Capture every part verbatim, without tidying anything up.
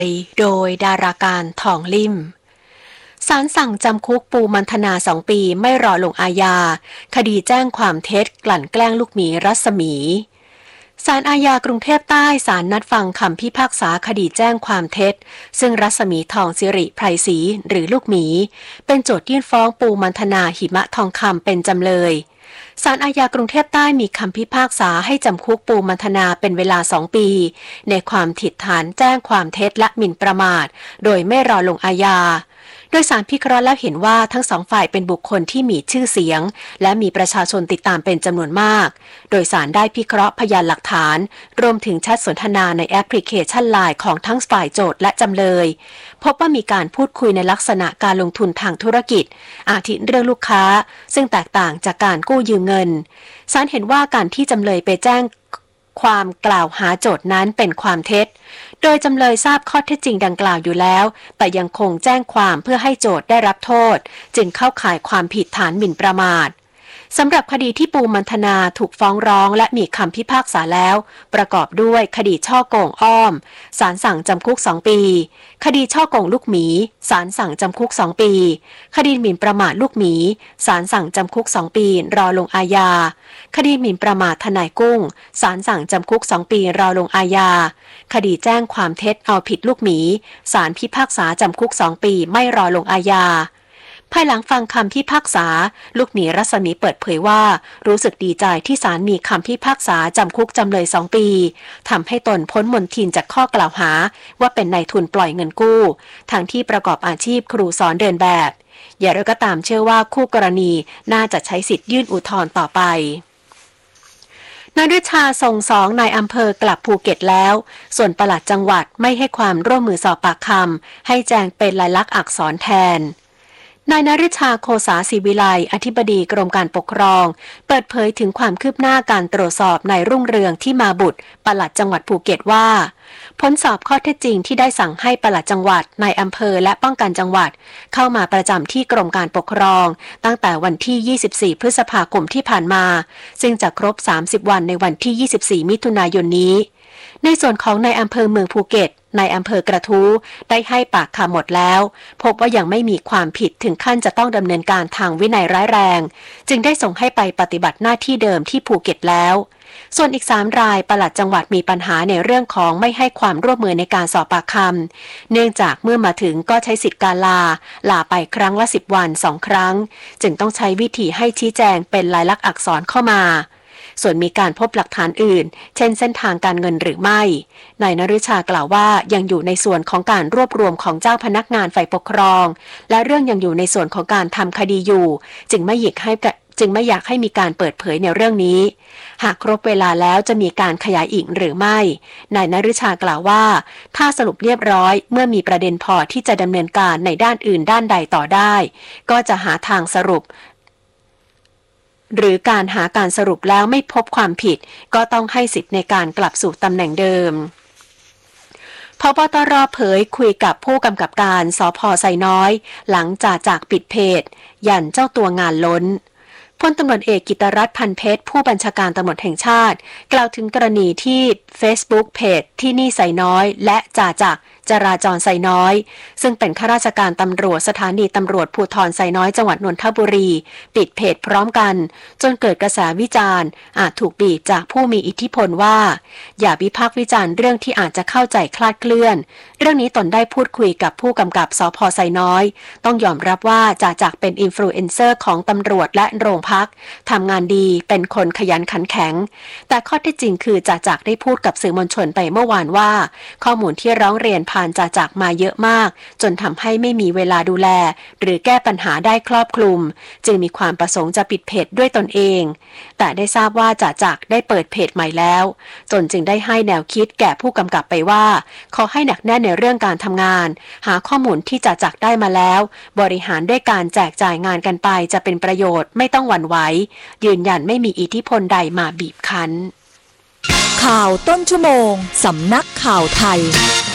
โดยดาราการทองลิ่มศาลสั่งจำคุกปูมันธนาสองปีไม่รอลงอาญาคดีแจ้งความเท็จกลั่นแกล้งลูกหมีรัศมีศาลอาญากรุงเทพใต้ศาลนัดฟังคำพิพากษาคดีแจ้งความเท็จซึ่งรัศมีทองสิริไพรศรีหรือลูกหมีเป็นโจทยื่นฟ้องปูมันธนาหิมะทองคำเป็นจำเลยศาลอาญากรุงเทพใต้มีคำพิพากษาให้จำคุกปูมันธนาเป็นเวลาสองปีในความผิดฐานแจ้งความเท็จและหมิ่นประมาทโดยไม่รอลงอาญาโดยศาลพิเคราะห์แล้วเห็นว่าทั้งสองฝ่ายเป็นบุคคลที่มีชื่อเสียงและมีประชาชนติดตามเป็นจำนวนมากโดยศาลได้พิเคราะห์พยานหลักฐานรวมถึงแชทสนทนาในแอปพลิเคชัน ไลน์ ของทั้งฝ่ายโจทก์และจำเลยพบว่ามีการพูดคุยในลักษณะการลงทุนทางธุรกิจอาทิเรื่องลูกค้าซึ่งแตกต่างจากการกู้ยืมเงินศาลเห็นว่าการที่จำเลยไปแจ้งความกล่าวหาโจทก์นั้นเป็นความเท็จโดยจำเลยทราบข้อเท็จจริงดังกล่าวอยู่แล้วแต่ยังคงแจ้งความเพื่อให้โจทก์ได้รับโทษจึงเข้าข่ายความผิดฐานหมิ่นประมาทสำหรับคดีที่ปูมันธนาถูกฟ้องร้องและมีคำพิพากษาแล้วประกอบด้วยคดีช่อโกงอ้อมศาลสั่งจำคุกสองปีคดีช่อโกงลูกหมีศาลสั่งจำคุกสองปีคดีหมิ่นประมาทลูกหมีศาลสั่งจำคุกสองปีรอลงอาญาคดีหมิ่นประมาททนายกุ้งศาลสั่งจำคุกสองปีรอลงอาญาคดีแจ้งความเท็จเอาผิดลูกหมีศาลพิพากษาจำคุกสองปีไม่รอลงอาญาภายหลังฟังคำพิพากษาลูกหมีรัศมีเปิดเผยว่ารู้สึกดีใจที่ศาลมีคำพิพากษาจำคุกจำเลยสองปีทำให้ตนพ้นมลทินจากข้อกล่าวหาว่าเป็นนายทุนปล่อยเงินกู้ทั้งที่ประกอบอาชีพครูสอนเดินแบบอย่างไรก็ตามเชื่อว่าคู่กรณีน่าจะใช้สิทธิ์ยื่นอุทธรณ์ต่อไปนายฤชาส่งสองนายอำเภอกลับภูเก็ตแล้วส่วนปลัดจังหวัดไม่ให้ความร่วมมือสอบปากคำให้แจงเป็นลายลักษณ์อักษรแทนนายนฤชาโคสาศรีวิไลอธิบดีกรมการปกครองเปิดเผยถึงความคืบหน้าการตรวจสอบนายรุ่งเรืองที่มาบุตรปลัดจังหวัดภูเก็ตว่าผลสอบข้อเท็จจริงที่ได้สั่งให้ปลัดจังหวัดนายอำเภอและป้องกันจังหวัดเข้ามาประจำที่กรมการปกครองตั้งแต่วันที่ยี่สิบสี่พฤษภาคมที่ผ่านมาซึ่งจะครบสามสิบวันในวันที่ยี่สิบสี่มิถุนายนนี้ในส่วนของนายอำเภอเมืองภูเก็ตนายอำเภอกระทู้ได้ให้ปากคำหมดแล้วพบว่ายังไม่มีความผิดถึงขั้นจะต้องดำเนินการทางวินัยร้ายแรงจึงได้ส่งให้ไปปฏิบัติหน้าที่เดิมที่ภูเก็ตแล้วส่วนอีกสามรายปลัดจังหวัดมีปัญหาในเรื่องของไม่ให้ความร่วมมือในการสอบปากคำเนื่องจากเมื่อมาถึงก็ใช้สิทธิการลาลาไปครั้งละสิบวันสองครั้งจึงต้องใช้วิธีให้ชี้แจงเป็นลายลักษณ์อักษรเข้ามาส่วนมีการพบหลักฐานอื่นเช่นเส้นทางการเงินหรือไม่นายนฤชากล่าวว่ายังอยู่ในส่วนของการรวบรวมของเจ้าพนักงานฝ่ายปกครองและเรื่องยังอยู่ในส่วนของการทำคดีอยู่จึงไม่อยากให้จึงไม่อยากให้มีการเปิดเผยในเรื่องนี้หากครบเวลาแล้วจะมีการขยายอีกหรือไม่นายนฤชากล่าวว่าถ้าสรุปเรียบร้อยเมื่อมีประเด็นพอที่จะดำเนินการในด้านอื่นด้านใดต่อได้ก็จะหาทางสรุปหรือการหาการสรุปแล้วไม่พบความผิดก็ต้องให้สิทธิ์ในการกลับสู่ตำแหน่งเดิมพบตรเผยคุยกับผู้กำกับการสภ.ไซน้อยหลังจากจากปิดเพจยันเจ้าตัวงานล้นพลตำรวจเอกกิตรัตน์พันเพชรผู้บัญชาการตำรวจแห่งชาติกล่าวถึงกรณีที่ Facebook เพจที่นี่ไซน้อยและจ่าจักรจราจรไซน้อยซึ่งเป็นข้าราชการตำรวจสถานีตำรวจภูธรไซน้อยจังหวัดนนทบุรีปิดเพจพร้อมกันจนเกิดกระแสวิจารณ์อาจถูกบีบจากผู้มีอิทธิพลว่าอย่าวิพากษ์วิจารณ์เรื่องที่อาจจะเข้าใจคลาดเคลื่อนเรื่องนี้ตนได้พูดคุยกับผู้กำกับสภ.ไซน้อยต้องยอมรับว่าจ่าจักรเป็นอินฟลูเอนเซอร์ของตำรวจและโรงพักทำงานดีเป็นคนขยันขันแข็งแต่ข้อเท็จจริงคือจ่าจักรได้พูดกับสื่อมวลชนไปเมื่อวานว่าข้อมูลที่ร้องเรียนผ่านจ่าจักรมาเยอะมากจนทำให้ไม่มีเวลาดูแลหรือแก้ปัญหาได้ครอบคลุมจึงมีความประสงค์จะปิดเพจด้วยตนเองแต่ได้ทราบว่าจ่าจักรได้เปิดเพจใหม่แล้วตนจึงได้ให้แนวคิดแก่ผู้กำกับไปว่าขอให้หนักแน่นในเรื่องการทำงานหาข้อมูลที่จ่าจักรได้มาแล้วบริหารด้วยการแจกจ่ายงานกันไปจะเป็นประโยชน์ไม่ต้องหวั่นไหวยืนยันไม่มีอิทธิพลใดมาบีบคั้นข่าวต้นชั่วโมงสำนักข่าวไทย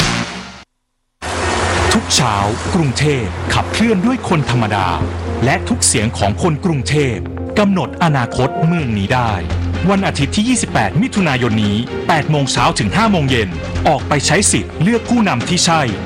ทุกเช้ากรุงเทพขับเคลื่อนด้วยคนธรรมดาและทุกเสียงของคนกรุงเทพกำหนดอนาคตเมืองนี้ได้วันอาทิตย์ที่ ยี่สิบแปด มิถุนายนนี้ แปดโมงเช้าถึง ห้าโมงเย็น ออกไปใช้สิทธิ์เลือกผู้นำที่ใช่